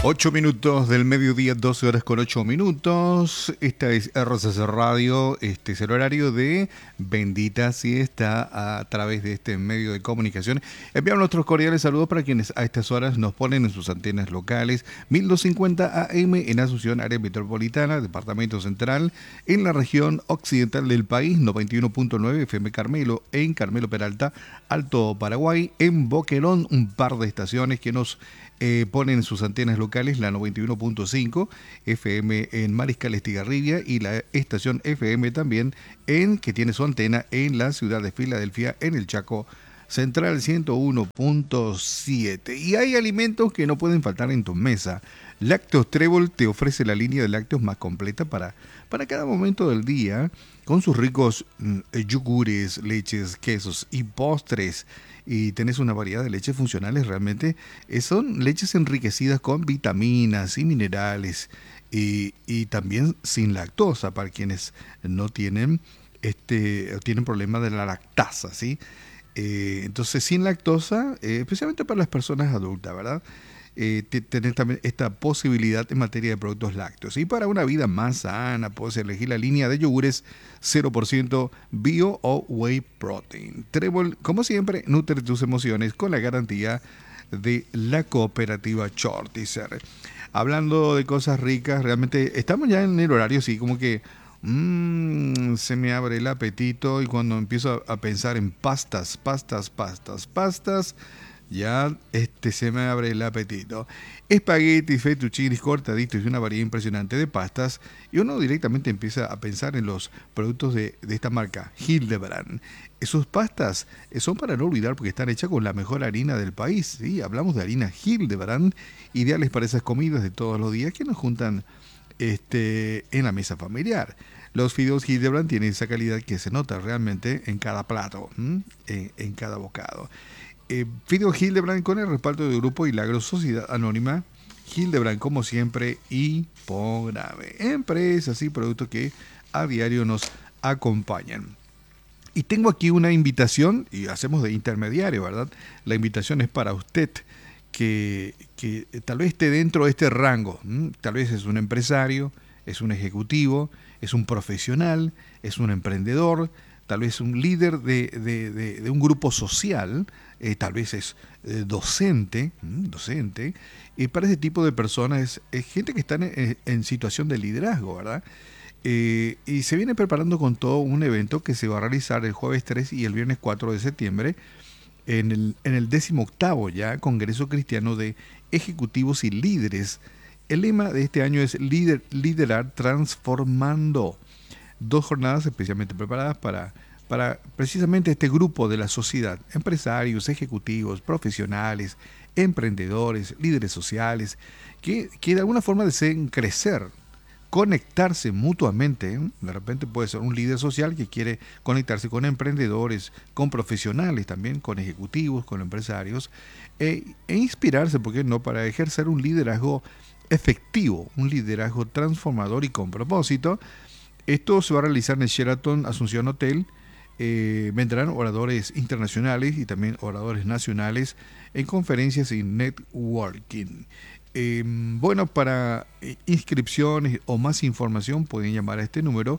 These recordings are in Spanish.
8 minutos del mediodía, 12 horas con 8 minutos. Esta es RCC Radio. Este es el horario de Bendita Siesta a través de este medio de comunicación. Enviamos nuestros cordiales saludos para quienes a estas horas nos ponen en sus antenas locales. 1250 AM en Asunción, área metropolitana, departamento central, en la región occidental del país, 91.9 FM Carmelo, en Carmelo Peralta, Alto Paraguay, en Boquerón, un par de estaciones que nos ponen sus antenas locales, la 91.5 FM en Mariscal Estigarribia y la estación FM también que tiene su antena en la ciudad de Filadelfia, en el Chaco Central 101.7. Y hay alimentos que no pueden faltar en tu mesa. Lácteos Trébol te ofrece la línea de lácteos más completa para cada momento del día, con sus ricos yogures, leches, quesos y postres. Y tenés una variedad de leches funcionales realmente. Son leches enriquecidas con vitaminas y minerales y también sin lactosa para quienes no tienen problemas de la lactasa, ¿sí? Entonces sin lactosa, especialmente para las personas adultas, ¿verdad? Tener también esta posibilidad en materia de productos lácteos. Y para una vida más sana, puedes elegir la línea de yogures 0% bio o whey protein. Trébol, como siempre, nutre tus emociones con la garantía de la cooperativa Shortizer. Hablando de cosas ricas, realmente estamos ya en el horario, sí, como que se me abre el apetito y cuando empiezo a pensar en pastas, ya se me abre el apetito. Espaguetis, fettuccines cortaditos y una variedad impresionante de pastas. Y uno directamente empieza a pensar en los productos de esta marca, Hildebrand. Sus pastas son para no olvidar porque están hechas con la mejor harina del país. ¿Sí? Hablamos de harina Hildebrand, ideales para esas comidas de todos los días que nos juntan en la mesa familiar. Los fideos Hildebrand tienen esa calidad que se nota realmente en cada plato, en cada bocado. Fideo Hildebrand con el respaldo del Grupo Hilagro Sociedad Anónima. Hildebrand, como siempre, Hipograve. Empresas y productos que a diario nos acompañan. Y tengo aquí una invitación, y hacemos de intermediario, ¿verdad? La invitación es para usted, que tal vez esté dentro de este rango. Tal vez es un empresario, es un ejecutivo, es un profesional, es un emprendedor, tal vez un líder de un grupo social, tal vez es docente. Para ese tipo de personas es gente que está en situación de liderazgo, ¿verdad? Y se viene preparando con todo un evento que se va a realizar el jueves 3 y el viernes 4 de septiembre en el 18º ya Congreso Cristiano de Ejecutivos y Líderes. El lema de este año es Liderar Transformando. 2 jornadas especialmente preparadas para precisamente este grupo de la sociedad, empresarios, ejecutivos, profesionales, emprendedores, líderes sociales, que de alguna forma desean crecer, conectarse mutuamente. De repente puede ser un líder social que quiere conectarse con emprendedores, con profesionales también, con ejecutivos, con empresarios, e inspirarse, ¿por qué no?, para ejercer un liderazgo efectivo, un liderazgo transformador y con propósito. Esto se va a realizar en el Sheraton Asunción Hotel. Vendrán oradores internacionales y también oradores nacionales en conferencias y networking. Para inscripciones o más información pueden llamar a este número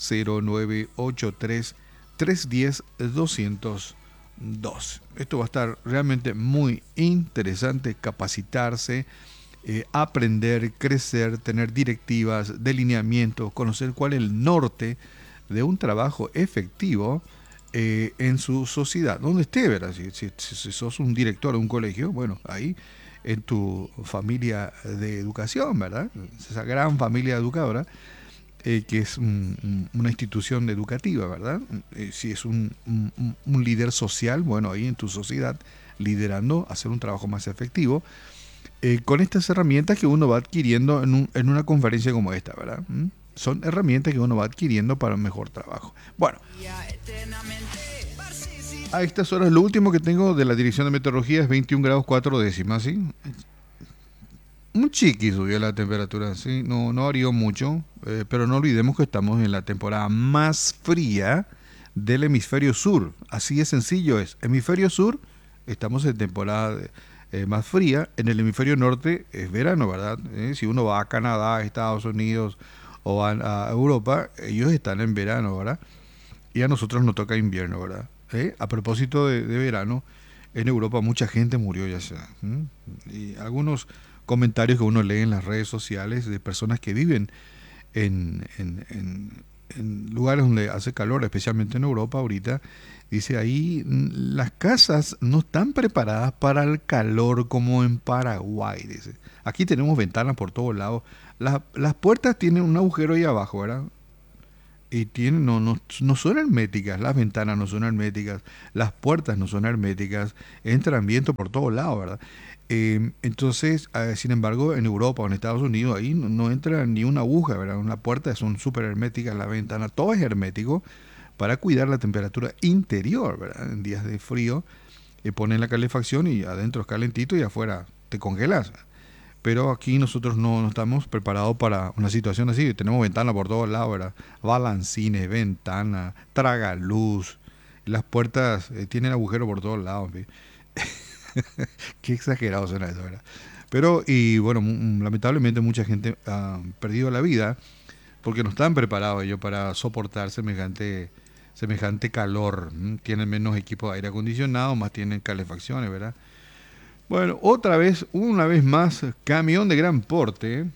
0983 310 202. Esto va a estar realmente muy interesante, capacitarse, aprender, crecer, tener directivas, delineamientos, conocer cuál es el norte de un trabajo efectivo en su sociedad, donde esté, ¿verdad? Si sos un director de un colegio, bueno, ahí en tu familia de educación, ¿verdad? Esa gran familia educadora que es una institución educativa, ¿verdad? Si es un líder social, bueno, ahí en tu sociedad, liderando, hacer un trabajo más efectivo, con estas herramientas que uno va adquiriendo en una conferencia como esta, ¿verdad? Son herramientas que uno va adquiriendo para un mejor trabajo. Bueno, a estas horas lo último que tengo de la Dirección de Meteorología es 21 grados 4 décimas, ¿sí? Un chiqui subió la temperatura, ¿sí? No varió mucho, pero no olvidemos que estamos en la temporada más fría del hemisferio sur. Así de sencillo es. Hemisferio sur, estamos en temporada más fría. En el hemisferio norte es verano, ¿verdad? Si uno va a Canadá, Estados Unidos o a Europa, ellos están en verano, ¿verdad? Y a nosotros nos toca invierno, ¿verdad? A propósito de verano, en Europa mucha gente murió ya sea. Y algunos comentarios que uno lee en las redes sociales de personas que viven en lugares donde hace calor, especialmente en Europa ahorita, dice ahí las casas no están preparadas para el calor como en Paraguay, dice. Aquí tenemos ventanas por todos lados. Las puertas tienen un agujero ahí abajo, ¿verdad? Y tienen, no son herméticas, las ventanas no son herméticas, las puertas no son herméticas, entran viento por todos lados, ¿verdad? Entonces, sin embargo, en Europa o en Estados Unidos ahí no entra ni una aguja, ¿verdad? Las puertas son súper herméticas, la ventana, todo es hermético para cuidar la temperatura interior, ¿verdad? En días de frío, ponen la calefacción y adentro es calentito y afuera te congelas. Pero aquí nosotros no estamos preparados para una situación así. Tenemos ventanas por todos lados, ¿verdad? Balancines, ventana, tragaluz. Las puertas tienen agujeros por todos lados. ¿Sí? Qué exagerado suena eso, ¿verdad? Pero, y bueno, lamentablemente mucha gente ha perdido la vida porque no están preparados ellos para soportar semejante calor. Tienen menos equipo de aire acondicionado, más tienen calefacciones, ¿verdad? Bueno, una vez más, camión de gran porte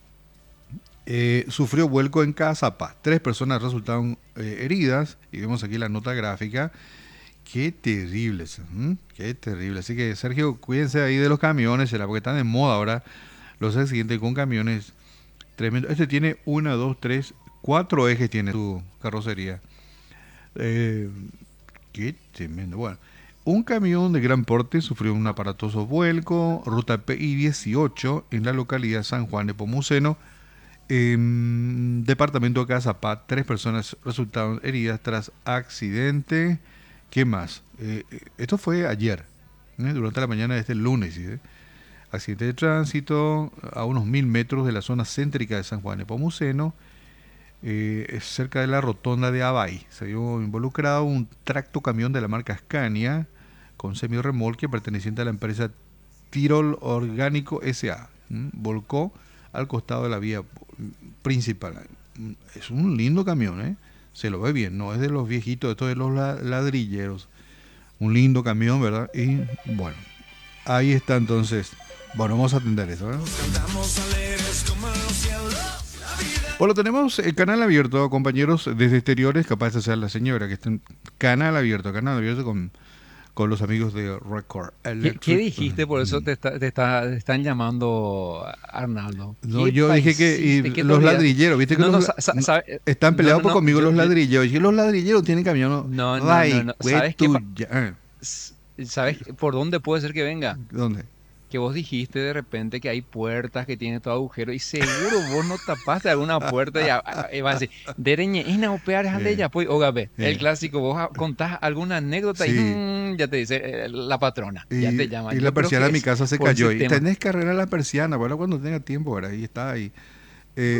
sufrió vuelco en Caazapá. 3 personas resultaron heridas y vemos aquí la nota gráfica. Qué terrible eso, qué terrible. Así que Sergio, cuídense ahí de los camiones, ¿será? Porque están de moda ahora los accidentes con camiones. Tremendo. Este tiene 4 ejes tiene su carrocería. Eh, Qué tremendo. Bueno, un camión de gran porte sufrió un aparatoso vuelco, ruta PI 18, en la localidad de San Juan de Pomuceno, departamento de Cazapá. 3 personas resultaron heridas tras accidente. ¿Qué más? Esto fue ayer, durante la mañana de este lunes. ¿Sí? Accidente de tránsito a unos 1000 metros de la zona céntrica de San Juan de Pomuceno. Es cerca de la rotonda de Abay. Se vio involucrado un tracto camión de la marca Scania con semirremolque perteneciente a la empresa Tirol Orgánico S.A. Volcó al costado de la vía principal. Es un lindo camión, ¿eh? Se lo ve bien, no es de los viejitos, esto es de los ladrilleros. Un lindo camión, ¿verdad? Y bueno, ahí está entonces. Bueno, vamos a atender eso, ¿verdad? Bueno, tenemos el canal abierto, compañeros, desde exteriores, capaz de ser la señora, que está en canal abierto con los amigos de Record ¿Qué Electric. dijiste? Por eso te están llamando Arnaldo. No, ¿Qué yo dije que paisiste? ¿Qué te los olvidaste? ladrilleros, viste que No, no, están no, peleados no, no, conmigo los ladrilleros. Y los ladrilleros tienen camión. no, no, no, Ay, no. qué tuya. ¿Sabes por dónde puede ser que venga? ¿Dónde? Que vos dijiste de repente que hay puertas que tienen todo agujero y seguro vos no tapaste alguna puerta y vas a decir, dereñe, ina opear es de Eh, ella, pues, ogabe, el eh, clásico, vos contás alguna anécdota y sí. ya te dice la patrona, ya te llama. Y la Yo creo persiana que de mi es casa se por ese cayó. Y tema. tenés que arreglar la persiana, bueno, cuando tenga tiempo, ¿verdad? Ahí está ahí. Eh,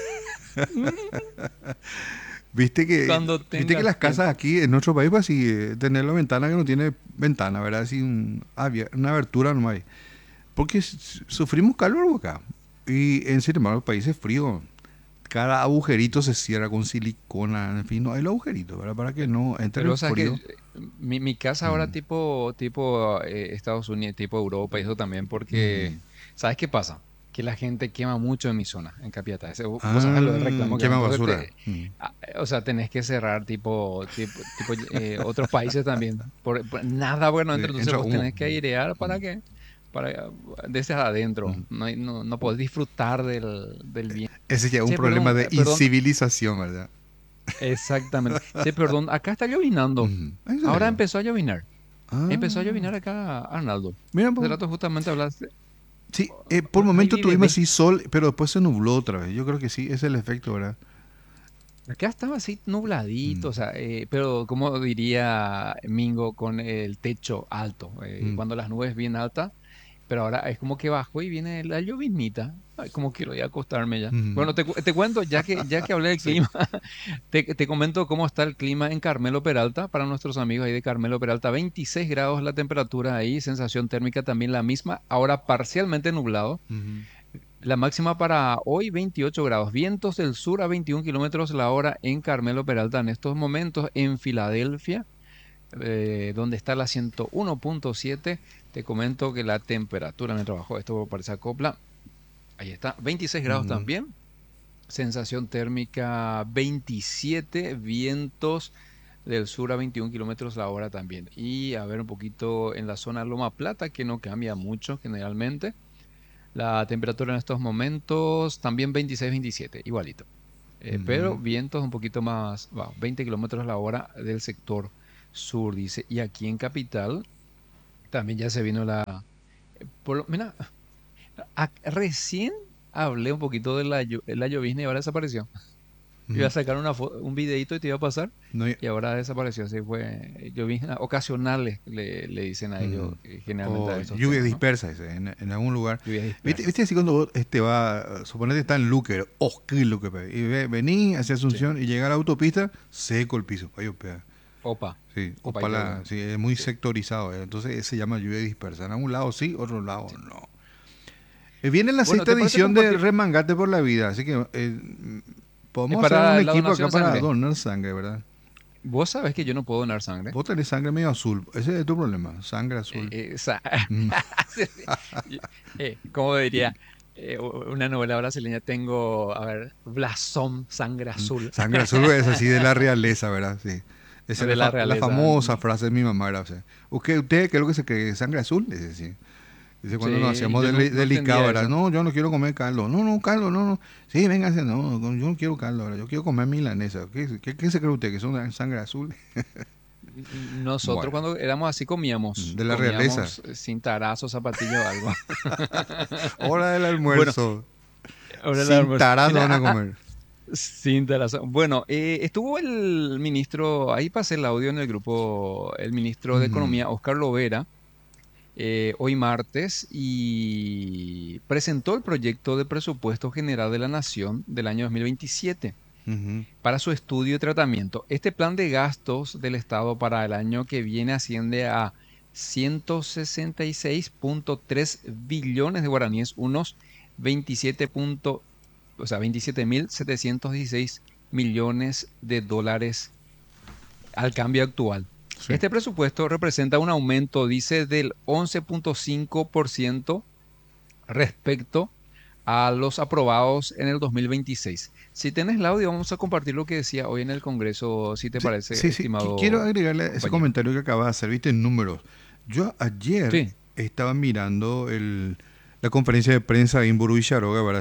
Cuando viste que tengas las tiempo. casas aquí en nuestro país, pues así, tener la ventana que no tiene ventana, ¿verdad? Así una abertura no hay. Porque sufrimos calor acá. Y en sin embargo, el país es frío. Cada agujerito se cierra con silicona, en fin, no hay los agujeritos, ¿verdad? Para que no entre el Pero sabes que frío. mi casa ahora Mm, tipo Estados Unidos, tipo Europa y eso también, porque mm. ¿sabes qué pasa? Que la gente quema mucho en mi zona, en Capiatá. Vos sabés lo del Ah, reclamo que hay. quema Entonces, basura. o sea, tenés que cerrar otros países también. Nada bueno Sí, entra, entonces entra vos humo. tenés que airear para Mm, qué? Para desde adentro. mm. No podés disfrutar del bien. Ese ya es un Che, problema perdón, de perdón. incivilización, ¿verdad? Exactamente. Che, perdón, acá está llovinando. ¿En Ahora serio? empezó a llovinar. Empezó a Ah, llovinar acá, Arnaldo. mira, Hace pues. rato justamente hablaste. Sí, por un Ahí momento vive, tuvimos ve. así sol, pero después se nubló otra vez. Yo creo que sí, ese es el efecto, ¿verdad? Acá estaba así Mm, nubladito, o sea, pero como diría Mingo, con el techo alto. mm, Cuando las nubes bien altas, pero ahora es como que bajó y viene la llovinita. Ay, como quiero ya acostarme ya. Ujú. Bueno, te cuento, ya que hablé del Sí. clima, te comento cómo está el clima en Carmelo Peralta, para nuestros amigos ahí de Carmelo Peralta. 26 grados la temperatura ahí, sensación térmica también la misma, ahora parcialmente nublado. Ujú. La máxima para hoy 28 grados, vientos del sur a 21 kilómetros la hora en Carmelo Peralta en estos momentos. En Filadelfia, donde está la 101.7, te comento que la temperatura en el trabajo, esto parece acopla, ahí está, 26 grados Ujú. también, sensación térmica 27, vientos del sur a 21 kilómetros la hora también. Y a ver un poquito en la zona Loma Plata, que no cambia mucho generalmente. La temperatura en estos momentos también 26-27, igualito. Pero Ujú. vientos un poquito más, 20 kilómetros la hora del sector sur, dice. Y aquí en Capital también ya se vino mira, recién hablé un poquito de la llovizna y ahora desapareció. Iba a Ujú. sacar un videito y te iba a pasar No, y ahora desapareció. Así fue lloviznas ocasionales, le dicen a ellos ujú. generalmente a O estos lluvia temas, ¿no? dispersa, dice, en algún lugar. Lluvias ¿Viste, dispersas. viste así cuando vos va, suponete está en Luque, oh, qué Luque, pe, y vení hacia Sí. Asunción y llega a la autopista, seco el piso, ay, pea. Opa, Sí, opa y opala, todo. sí, es muy Sí. sectorizado, entonces se llama lluvia dispersa. En algún lado sí, otro lado Sí. no. Viene la Bueno, sexta ¿te parece edición de compartir? Remangate por la Vida, así que Es podemos hacer un para la equipo donación acá de para sangre. donar sangre, ¿verdad? Vos sabés que yo no puedo donar sangre. Vos tenés sangre medio azul, ese es tu problema, sangre Eh, azul. eh, sa- Mm. Sí, sí. ¿Cómo diría? Una novela brasileña, tengo, a ver, blasón, sangre azul, Sangre azul es así de la realeza, ¿verdad? Sí. Esa es de la la realeza. famosa frase de mi mamá, ¿verdad? O sea, ¿usted qué es lo que se cree? ¿Sangre azul? Dice, sí. Dice, cuando nos Sí, hacíamos yo no delicado, entendía ¿verdad? eso. No, yo no quiero comer caldo. No, no, caldo, no, no. Sí, véngase, no, yo no quiero caldo, ¿verdad? Yo quiero comer milanesa. ¿Qué se cree usted? ¿Que son sangre azul? Nosotros Bueno, cuando éramos así comíamos, de la realeza. comíamos sin tarazo, zapatillo o algo. Hora del Bueno, almuerzo. ahora el Sin almuerzo. tarazo Mira, van a comer. sin tarazo. Bueno, estuvo el ministro, ahí pasé el audio en el grupo, el ministro de Ujú, Economía, Oscar Lovera, hoy martes y presentó el proyecto de presupuesto general de la Nación del año 2027 ujú, para su estudio y tratamiento. Este plan de gastos del Estado para el año que viene asciende a 166.3 billones de guaraníes, unos 27.716 millones de dólares al cambio actual. sí. Este presupuesto representa un aumento, dice, del 11.5% respecto a los aprobados en el 2026. Si tenés el audio, vamos a compartir lo que decía hoy en el Congreso, si te Sí, parece, sí, sí. Quiero estimado agregarle ese compañero. comentario que acabas de hacer, viste, en números. Yo ayer Sí, estaba mirando la conferencia de prensa en Burú y Charoga, ¿verdad?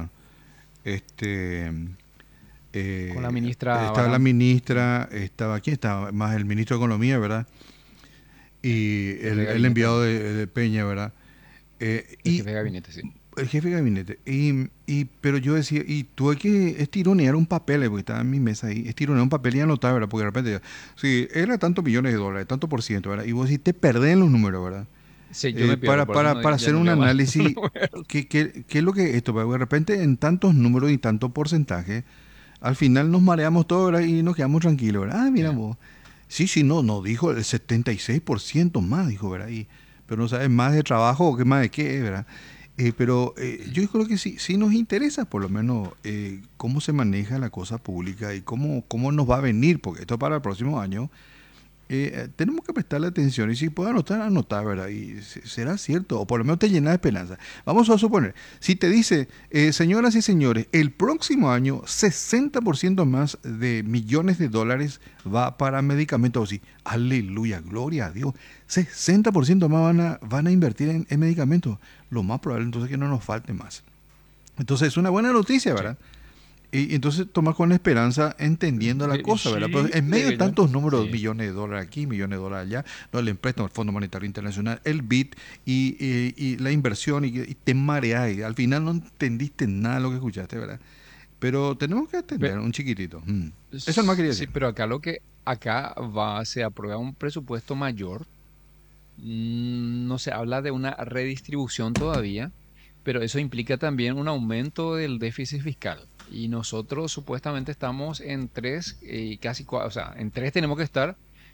Este, con la ministra estaba la Barán, ministra, estaba, ¿quién estaba? Más el ministro de Economía, ¿verdad? Y jefe de el gabinete, enviado ¿no? de Peña, ¿verdad? El Y jefe de gabinete, sí. el jefe de gabinete. Pero yo decía, y tuve que estironear un papel, porque estaba en mi mesa ahí, estironear un papel y anotar, ¿verdad? Porque de repente, sí, era tantos millones de dólares, tanto por ciento, ¿verdad? Y vos sí te perdés en los números, ¿verdad? Sí, yo me pierdo, Para, por eso para, no, para ya hacer no un leo más. análisis, ¿qué es lo que es esto? Porque de repente en tantos números y tanto porcentaje, al final nos mareamos todos, ¿verdad? Y nos quedamos tranquilos, ¿verdad? Ah, Sí. mira vos. Sí, sí, no, no, dijo el 76% más, dijo, ¿verdad? Pero no sabes más de trabajo o qué más de qué, ¿verdad? Pero yo creo que sí, sí nos interesa por lo menos cómo se maneja la cosa pública y cómo nos va a venir, porque esto para el próximo año tenemos que prestarle atención y si puedo anotar, anotar, ¿verdad? Y será cierto, o por lo menos te llena de esperanza. Vamos a suponer, si te dice, señoras y señores, el próximo año 60% más de millones de dólares va para medicamentos, sí, aleluya, gloria a Dios, 60% más van a invertir en medicamentos, lo más probable entonces que no nos falte más. Entonces es una buena noticia, Sí. ¿verdad? Y entonces tomar con esperanza entendiendo la cosa, ¿verdad? Pero Sí, en medio de tantos números, sí. millones de dólares aquí, millones de dólares allá, no el préstamo, el Fondo Monetario Internacional, el BID y la inversión, y te mareas, y al final no entendiste nada de lo que escuchaste, ¿verdad? Pero tenemos que atender un chiquitito. Eso no me quería Sí, decir. pero acá acá se aprueba un presupuesto mayor No se habla de una redistribución todavía, pero eso implica también un aumento del déficit fiscal. Y nosotros supuestamente estamos en 3, casi, o sea, en 3 tenemos que estar,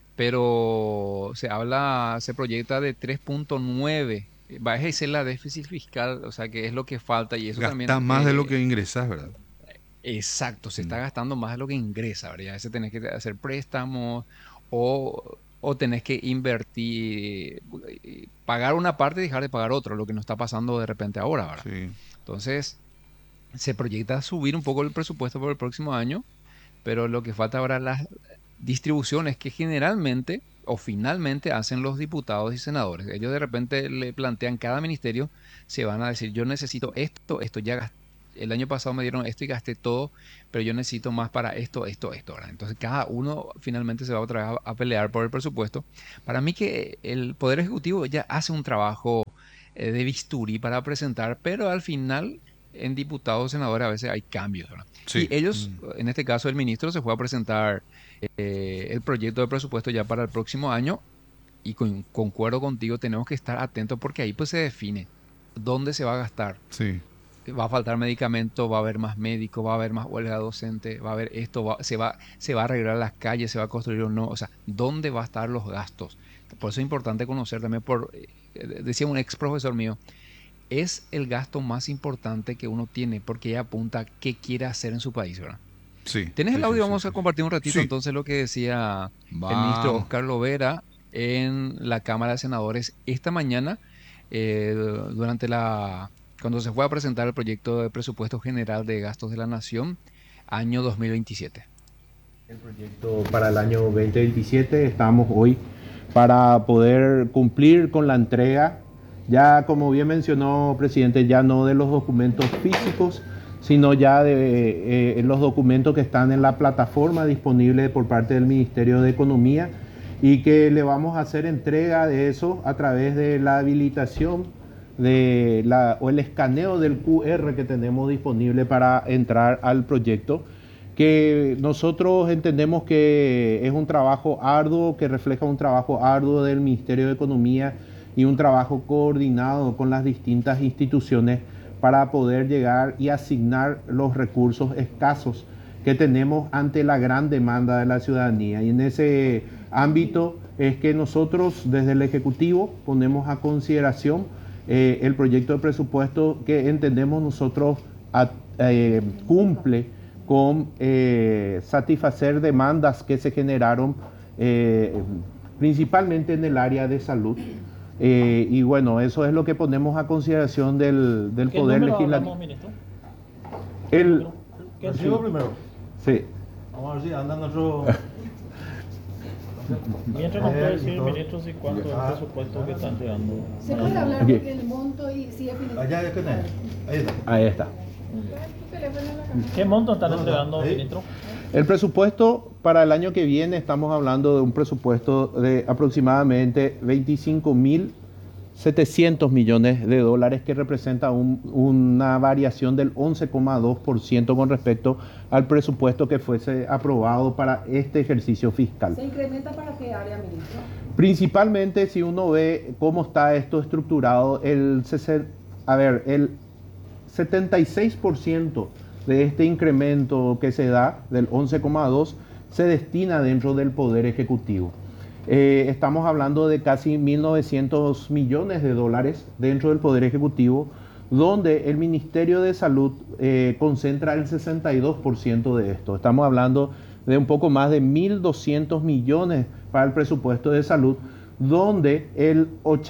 pero se proyecta de 3,9. Va a ser la déficit fiscal, o sea, que es lo que falta y eso Gastás también, más de lo que ingresás, ¿verdad? exacto, se está Mm, gastando más de lo que ingresa, ¿verdad? Y a veces tenés que hacer préstamos o tenés que invertir, pagar una parte y dejar de pagar otra, lo que nos está pasando de repente ahora, ¿verdad? sí, Entonces, se proyecta subir un poco el presupuesto por el próximo año, pero lo que falta ahora es las distribuciones que generalmente o finalmente hacen los diputados y senadores. Ellos de repente le plantean cada ministerio, se van a decir, yo necesito esto, esto ya gasté. El año pasado me dieron esto y gasté todo, pero yo necesito más para esto, esto, esto, ¿verdad? Entonces cada uno finalmente se va otra vez a pelear por el presupuesto. Para mí que el Poder Ejecutivo ya hace un trabajo de bisturí para presentar, pero al final en diputados, senadores a veces hay cambios, ¿verdad? sí. Y ellos, Mm. en este caso el ministro, se fue a presentar el proyecto de presupuesto ya para el próximo año y concuerdo contigo, tenemos que estar atentos porque ahí pues se define dónde se va a gastar. Sí, Va a faltar medicamento, va a haber más médicos, va a haber más huelga docente, va a haber esto, se va a arreglar las calles, se va a construir o no, o sea, ¿dónde va a estar los gastos? Por eso es importante conocer también decía un ex profesor mío, es el gasto más importante que uno tiene porque ella apunta qué quiere hacer en su país, ¿verdad? sí, ¿Tenés el sí, sí, audio? sí, Vamos a sí. compartir un ratito Sí, entonces lo que decía el ministro vamos. Oscar Lovera en la Cámara de Senadores esta mañana, eh, durante cuando se fue a presentar el proyecto de presupuesto general de gastos de la Nación, año 2027. El proyecto para el año 2027 estamos hoy para poder cumplir con la entrega, ya como bien mencionó presidente, ya no de los documentos físicos, sino ya de los documentos que están en la plataforma disponible por parte del Ministerio de Economía y que le vamos a hacer entrega de eso a través de la habilitación o el escaneo del QR que tenemos disponible para entrar al proyecto, que nosotros entendemos que es un trabajo arduo, que refleja un trabajo arduo del Ministerio de Economía y un trabajo coordinado con las distintas instituciones para poder llegar y asignar los recursos escasos que tenemos ante la gran demanda de la ciudadanía. Y en ese ámbito es que nosotros desde el Ejecutivo ponemos a consideración el proyecto de presupuesto que entendemos nosotros cumple con satisfacer demandas que se generaron principalmente en el área de salud. Y bueno, eso es lo que ponemos a consideración del ¿Qué Poder número Legislativo. hablamos, ministro? El, ¿Qué Recibo primero. sí. Vamos a ver si anda nuestro. Mientras nos puede decir, ministro, si cuánto es el presupuesto que está entregando. ¿Se puede hablar Aquí. del monto y si es Allá ya que tenés. Ahí está. Ahí está. ¿Qué monto están No, entregando, ahí. ministro? El presupuesto para el año que viene, estamos hablando de un presupuesto de aproximadamente 25.700 millones de dólares, que representa una variación del 11,2% con respecto al presupuesto que fuese aprobado para este ejercicio fiscal. ¿Se incrementa para qué área, ministro? Principalmente si uno ve cómo está esto estructurado, el 76% de este incremento que se da del 11,2 se destina dentro del Poder Ejecutivo. Estamos hablando de casi 1.900 millones de dólares dentro del Poder Ejecutivo, donde el Ministerio de Salud concentra el 62% de esto. Estamos hablando de un poco más de 1.200 millones para el presupuesto de salud, donde el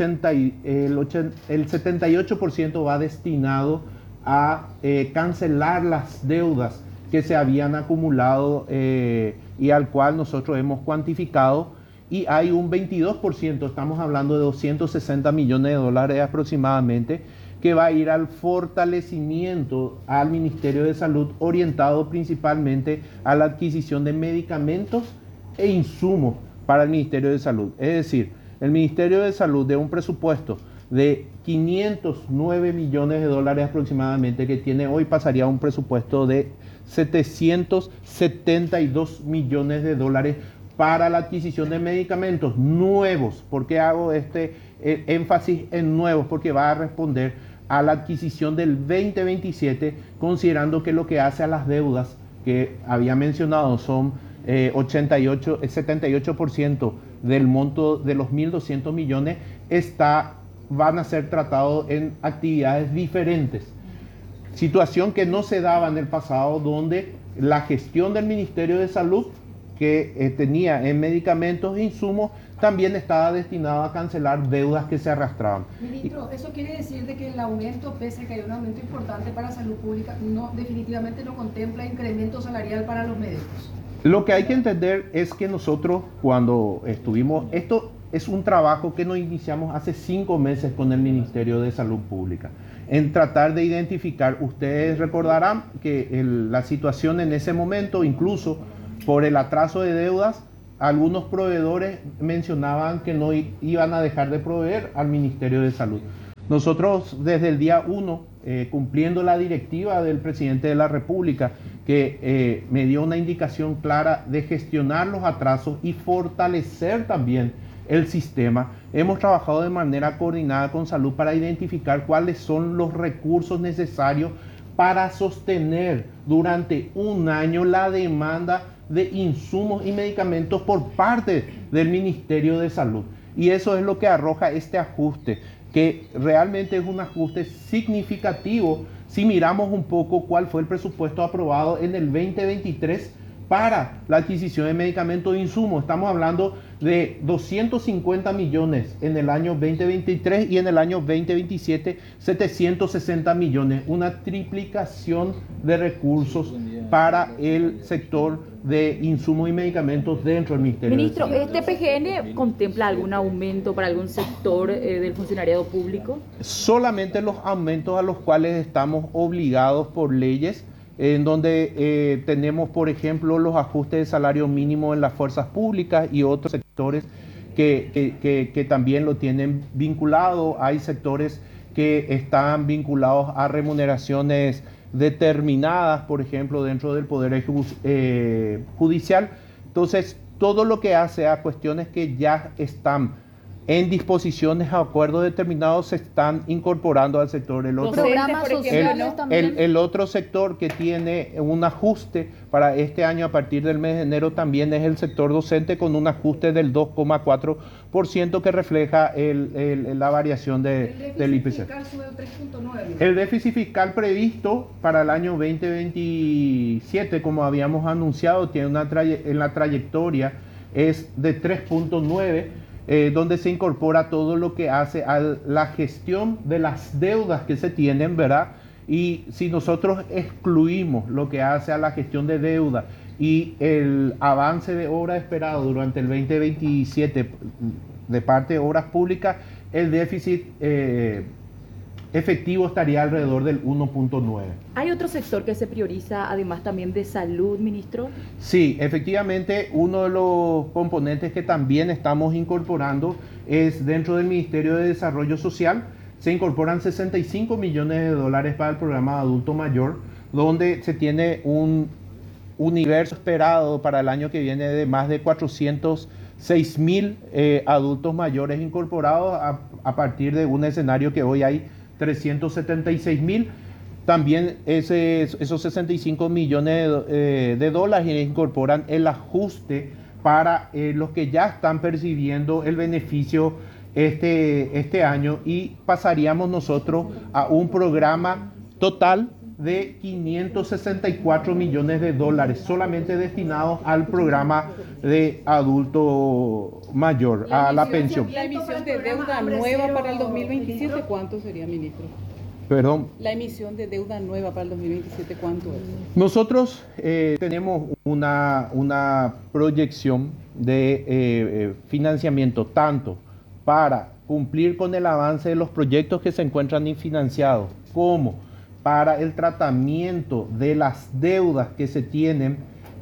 78% va destinado a cancelar las deudas que se habían acumulado y al cual nosotros hemos cuantificado, y hay un 22%, estamos hablando de 260 millones de dólares aproximadamente, que va a ir al fortalecimiento al Ministerio de Salud, orientado principalmente a la adquisición de medicamentos e insumos para el Ministerio de Salud. Es decir, el Ministerio de Salud, de un presupuesto de 509 millones de dólares aproximadamente que tiene hoy, pasaría a un presupuesto de 772 millones de dólares para la adquisición de medicamentos nuevos. ¿Por qué hago este énfasis en nuevos? Porque va a responder a la adquisición del 2027, considerando que lo que hace a las deudas que había mencionado son 78% del monto de los 1.200 millones van a ser tratados en actividades diferentes. Situación que no se daba en el pasado, donde la gestión del Ministerio de Salud que tenía en medicamentos e insumos también estaba destinado a cancelar deudas que se arrastraban. Ministro, eso quiere decir de que el aumento, pese a que hay un aumento importante para salud pública, definitivamente no contempla incremento salarial para los médicos. Lo que hay que entender es que nosotros cuando estuvimos, esto es un trabajo que nos iniciamos hace 5 meses con el Ministerio de Salud Pública, en tratar de identificar, ustedes recordarán que la situación en ese momento, incluso por el atraso de deudas, algunos proveedores mencionaban que no iban a dejar de proveer al Ministerio de Salud. Nosotros desde el día 1, cumpliendo la directiva del presidente de la República, que me dio una indicación clara de gestionar los atrasos y fortalecer también el sistema, hemos trabajado de manera coordinada con Salud para identificar cuáles son los recursos necesarios para sostener durante un año la demanda de insumos y medicamentos por parte del Ministerio de Salud. Y eso es lo que arroja este ajuste, que realmente es un ajuste significativo si miramos un poco cuál fue el presupuesto aprobado en el 2023 para la adquisición de medicamentos e insumos. Estamos hablando de 250 millones en el año 2023 y en el año 2027 760 millones, una triplicación de recursos para el sector de insumos y medicamentos dentro del Ministerio. Ministro, ¿este PGN contempla algún aumento para algún sector del funcionariado público? Solamente los aumentos a los cuales estamos obligados por leyes, en donde tenemos, por ejemplo, los ajustes de salario mínimo en las fuerzas públicas y otros sectores que también lo tienen vinculado. Hay sectores que están vinculados a remuneraciones determinadas, por ejemplo, dentro del Poder Judicial. Entonces, todo lo que hace a cuestiones que ya están en disposiciones a acuerdos determinados se están incorporando al sector. El otro, el otro sector que tiene un ajuste para este año a partir del mes de enero también es el sector docente, con un ajuste del 2,4% que refleja la variación del IPC. El déficit fiscal previsto para el año 2027, como habíamos anunciado, tiene en la trayectoria es de 3,9%. Donde se incorpora todo lo que hace a la gestión de las deudas que se tienen, ¿verdad? Y si nosotros excluimos lo que hace a la gestión de deuda y el avance de obra esperado durante el 2027 de parte de obras públicas, el déficit efectivo estaría alrededor del 1,9%. ¿Hay otro sector que se prioriza, además también de salud, ministro? Sí, efectivamente, uno de los componentes que también estamos incorporando es dentro del Ministerio de Desarrollo Social. Se incorporan 65 millones de dólares para el programa de adulto mayor, donde se tiene un universo esperado para el año que viene de más de 406,000 adultos mayores incorporados a partir de un escenario que hoy hay 376,000. También esos 65 millones de dólares incorporan el ajuste para los que ya están percibiendo el beneficio este año, y pasaríamos nosotros a un programa total de 564 millones de dólares solamente destinados al programa de adulto mayor, a la pensión. La emisión de deuda nueva para el 2027, ¿cuánto sería, ministro? Perdón. La emisión de deuda nueva para el 2027, ¿cuánto es? Nosotros tenemos una proyección de financiamiento tanto para cumplir con el avance de los proyectos que se encuentran infinanciados, como para el tratamiento de las deudas que se tienen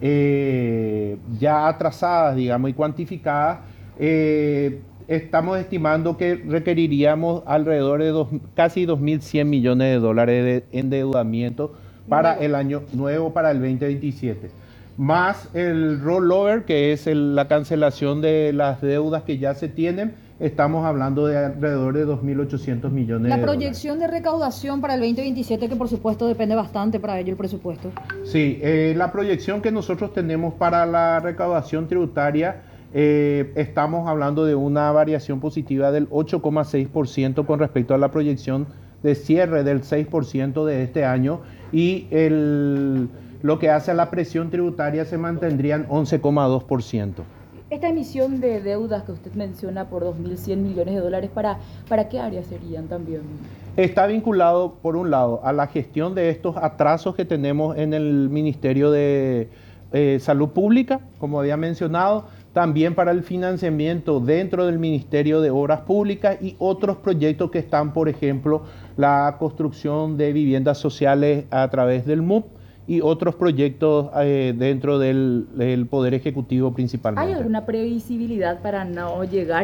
ya atrasadas, digamos, y cuantificadas. Estamos estimando que requeriríamos alrededor de casi 2.100 millones de dólares de endeudamiento para el año nuevo, para el 2027. más el rollover, que es la cancelación de las deudas que ya se tienen. Estamos hablando de alrededor de 2.800 millones de La dólares. proyección de recaudación para el 2027, que por supuesto depende bastante para ello el presupuesto. Sí, la proyección que nosotros tenemos para la recaudación tributaria, estamos hablando de una variación positiva del 8,6% con respecto a la proyección de cierre del 6% de este año, y lo que hace a la presión tributaria se mantendría en 11,2%. Esta emisión de deudas que usted menciona por 2.100 millones de dólares, ¿para qué áreas serían también? Está vinculado, por un lado, a la gestión de estos atrasos que tenemos en el Ministerio de Salud Pública, como había mencionado, también para el financiamiento dentro del Ministerio de Obras Públicas y otros proyectos que están, por ejemplo, la construcción de viviendas sociales a través del MUP y otros proyectos dentro del Poder Ejecutivo principalmente. ¿Hay alguna previsibilidad para no llegar?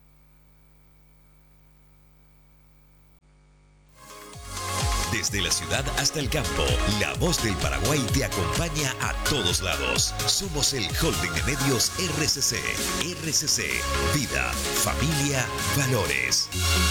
Desde la ciudad hasta el campo, la voz del Paraguay te acompaña a todos lados. Somos el holding de medios RCC. RCC, vida, familia, valores.